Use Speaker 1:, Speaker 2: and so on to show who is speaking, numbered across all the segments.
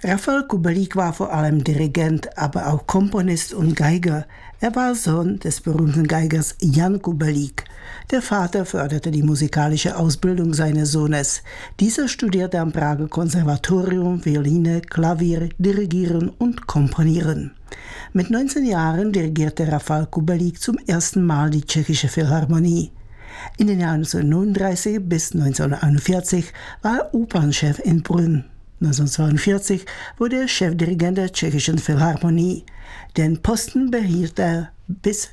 Speaker 1: Rafał Kubelik war vor allem Dirigent, aber auch Komponist und Geiger. Er war Sohn des berühmten Geigers Jan Kubelik. Der Vater förderte die musikalische Ausbildung seines Sohnes. Dieser studierte am Prager Konservatorium Violine, Klavier, Dirigieren und Komponieren. Mit 19 Jahren dirigierte Rafał Kubelik zum ersten Mal die Tschechische Philharmonie. In den Jahren 1939 bis 1941 war er Opernchef in Brünn. 1942 wurde er Chefdirigent der Tschechischen Philharmonie. Den Posten behielt er bis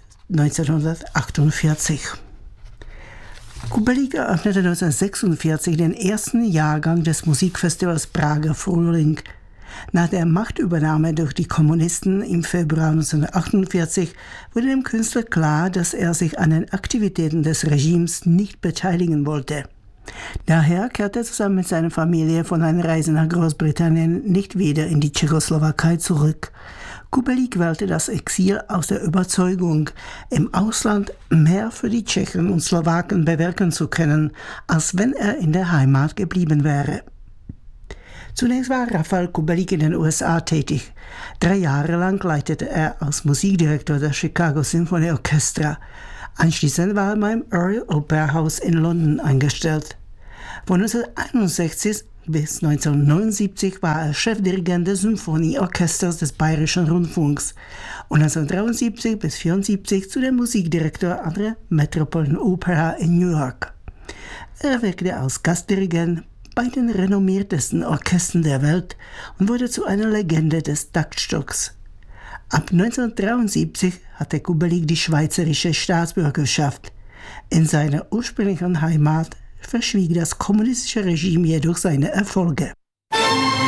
Speaker 1: 1948. Kubelik eröffnete 1946 den ersten Jahrgang des Musikfestivals Prager Frühling. Nach der Machtübernahme durch die Kommunisten im Februar 1948 wurde dem Künstler klar, dass er sich an den Aktivitäten des Regimes nicht beteiligen wollte. Daher kehrte er zusammen mit seiner Familie von einer Reise nach Großbritannien nicht wieder in die Tschechoslowakei zurück. Kubelik wählte das Exil aus der Überzeugung, im Ausland mehr für die Tschechen und Slowaken bewirken zu können, als wenn er in der Heimat geblieben wäre. Zunächst war Rafał Kubelik in den USA tätig. 3 Jahre lang leitete er als Musikdirektor der Chicago Symphony Orchestra. Anschließend war er beim Royal Opera House in London eingestellt. Von 1961 bis 1979 war er Chefdirigent des Symphonieorchesters des Bayerischen Rundfunks und 1973 bis 1974 zu dem Musikdirektor an der Metropolitan Opera in New York. Er wirkte als Gastdirigent bei den renommiertesten Orchestern der Welt und wurde zu einer Legende des Taktstocks. Ab 1973 hatte Kubelik die schweizerische Staatsbürgerschaft. In seiner ursprünglichen Heimat verschwieg das kommunistische Regime jedoch seine Erfolge.